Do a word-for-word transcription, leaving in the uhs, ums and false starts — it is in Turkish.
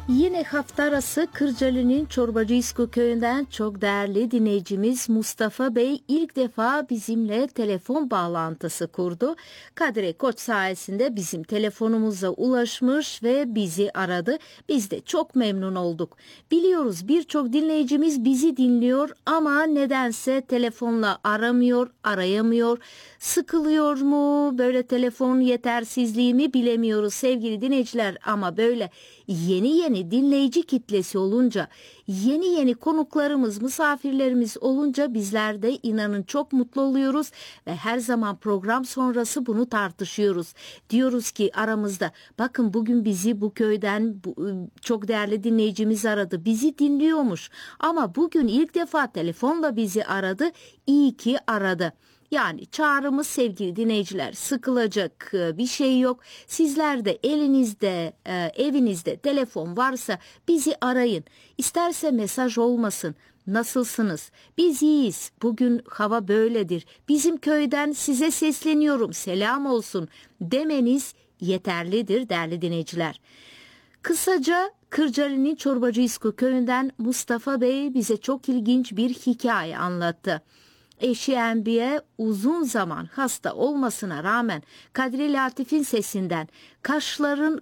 Yine hafta arası Kırcaali'nin Çorbacıysku köyünden çok değerli dinleyicimiz Mustafa Bey ilk defa bizimle telefon bağlantısı kurdu. Kadri Koç sayesinde bizim telefonumuza ulaşmış ve bizi aradı. Biz de çok memnun olduk. Biliyoruz birçok dinleyicimiz bizi dinliyor ama nedense telefonla aramıyor, arayamıyor. Sıkılıyor mu? Böyle telefon yetersizliği mi bilemiyoruz sevgili dinleyiciler, ama böyle yeni yeni dinleyici kitlesi olunca, yeni yeni konuklarımız, misafirlerimiz olunca bizler de inanın çok mutlu oluyoruz ve her zaman program sonrası bunu tartışıyoruz. Diyoruz ki aramızda, bakın bugün bizi bu köyden bu, çok değerli dinleyicimiz aradı, bizi dinliyormuş ama bugün ilk defa telefonla bizi aradı, iyi ki aradı. Yani çağrımız sevgili dinleyiciler, sıkılacak bir şey yok. Sizler de elinizde, evinizde telefon varsa bizi arayın. İsterse mesaj olmasın. Nasılsınız? Biz iyiyiz. Bugün hava böyledir. Bizim köyden size sesleniyorum. Selam olsun demeniz yeterlidir değerli dinleyiciler. Kısaca Kırcaali'nin Çorbacıysku köyünden Mustafa Bey bize çok ilginç bir hikaye anlattı. Eşi Enbiye uzun zaman hasta olmasına rağmen Kadri Latif'in sesinden kaşların